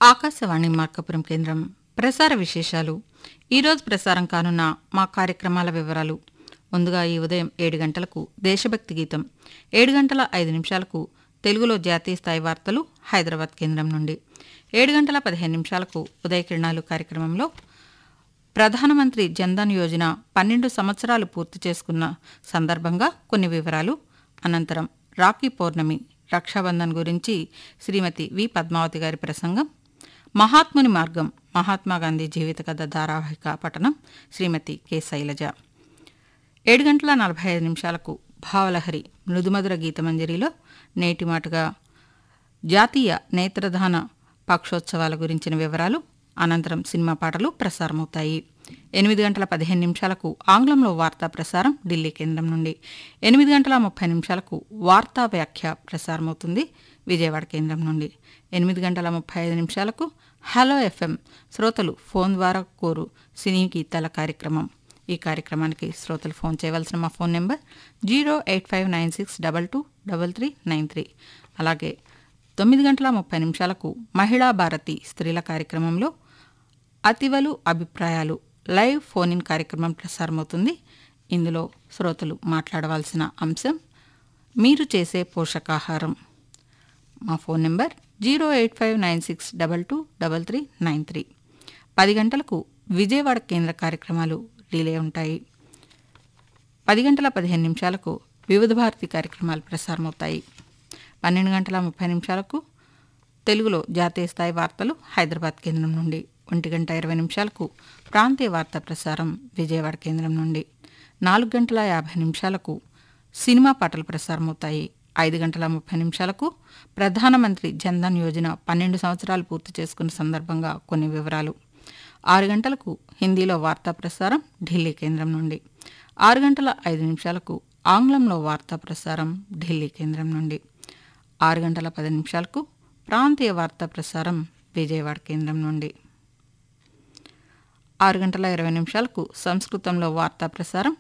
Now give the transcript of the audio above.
ఆకాశవాణి మార్కాపురం కేంద్రం ప్రసార విశేషాలు. ఈరోజు ప్రసారం కానున్న మా కార్యక్రమాల వివరాలు. ముందుగా ఈ ఉదయం 7 గంటలకు దేశభక్తి గీతం, 7 గంటల 5 నిమిషాలకు తెలుగులో జాతీయ స్థాయి వార్తలు హైదరాబాద్ కేంద్రం నుండి, 7 గంటల 15 నిమిషాలకు ఉదయకిరణాలు కార్యక్రమంలో ప్రధానమంత్రి జన్ధన్ యోజన 12 సంవత్సరాలు పూర్తి చేసుకున్న సందర్భంగా కొన్ని వివరాలు. అనంతరం రాఖీ పౌర్ణమి, రక్షాబంధన్ గురించి శ్రీమతి వి పద్మావతి గారి ప్రసంగం, మహాత్ముని మార్గం, మహాత్మాగాంధీ జీవిత కథ ధారావాహిక పఠనం శ్రీమతి కె శైలజ. 7 గంటల 45 నిమిషాలకు భావలహరి మృదుమధుర గీతమంజరిలో నేటి మాటగా జాతీయ నేత్రదాన పక్షోత్సవాల గురించిన వివరాలు, అనంతరం సినిమా పాటలు ప్రసారమవుతాయి. 8 గంటల 15 నిమిషాలకు ఆంగ్లంలో వార్తా ప్రసారం ఢిల్లీ కేంద్రం నుండి, 8 గంటల 30 నిమిషాలకు వార్తా వ్యాఖ్య ప్రసారమవుతుంది విజయవాడ కేంద్రం నుండి, 8 గంటల 35 నిమిషాలకు హలో ఎఫ్ఎం శ్రోతలు ఫోన్ ద్వారా కోరు సినీ గీతాల కార్యక్రమం. ఈ కార్యక్రమానికి శ్రోతలు ఫోన్ చేయవలసిన మా ఫోన్ నెంబర్ 08596223393. అలాగే 9 గంటల 30 నిమిషాలకు మహిళా భారతి స్త్రీల కార్యక్రమంలో అతివలు అభిప్రాయాలు లైవ్ ఫోన్ ఇన్ కార్యక్రమం ప్రసారమవుతుంది. ఇందులో శ్రోతలు మాట్లాడవలసిన అంశం మీరు చేసే పోషకాహారం. మా ఫోన్ నెంబర్ 08596223393. 10 గంటలకు విజయవాడ కేంద్ర కార్యక్రమాలు రిలే ఉంటాయి. 10 గంటల 15 నిమిషాలకు వివిధ భారతి కార్యక్రమాలు ప్రసారమవుతాయి. 12 గంటల 30 నిమిషాలకు తెలుగులో జాతీయ స్థాయి వార్తలు హైదరాబాద్ కేంద్రం నుండి, 1 గంట 20 నిమిషాలకు ప్రాంతీయ వార్తా ప్రసారం విజయవాడ కేంద్రం నుండి, 4 గంటల 50 నిమిషాలకు సినిమా పాటలు ప్రసారమవుతాయి. 5 గంటల 30 నిమిషాలకు ప్రధానమంత్రి జన్ధన్ యోజన 12 సంవత్సరాలు పూర్తి చేసుకున్న సందర్భంగా కొన్ని వివరాలు. 6 గంటలకు హిందీలో వార్తా ప్రసారం ఢిల్లీ కేంద్రం నుండి, 6 గంటల 5 నిమిషాలకు ఆంగ్లంలో వార్తా ప్రసారం ఢిల్లీ కేంద్రం నుండి, 6 గంటల 10 నిమిషాలకు ప్రాంతీయ వార్తా ప్రసారం విజయవాడ కేంద్రం నుండి, 6 గంటల 20 నిమిషాలకు సంస్కృతంలో వార్తా ప్రసారం